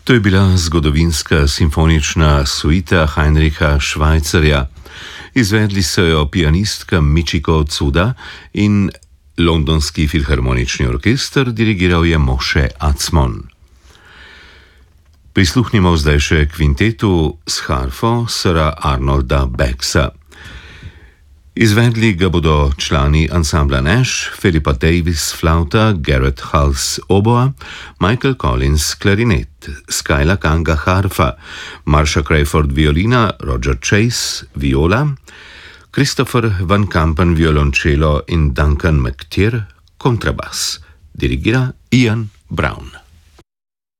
To je bila zgodovinska simfonična suita Heinricha Schweizerja. Izvedli so jo pianistka Michiko Tsuda in Londonski filharmonični orkester dirigiral je Moshe Atzmon. Prisluhnimo zdaj še kvintetu s harfo Sira Arnolda Baggsa. Izvedli ga bodo člani ansambla Nash, Philippa Davis flauta, Garrett Hulse oboa, Michael Collins klarinet, Skyla Kanga harfa, Marsha Crayford violina, Roger Chase viola, Christopher Van Kampen violoncello in Duncan McTeer kontrabas. Dirigira Ian Brown.